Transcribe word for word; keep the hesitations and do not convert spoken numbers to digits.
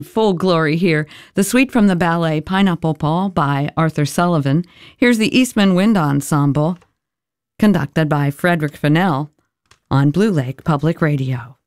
full glory here. The suite from the ballet Pineapple Paul by Arthur Sullivan. Here's the Eastman Wind Ensemble, conducted by Frederick Fennell on Blue Lake Public Radio.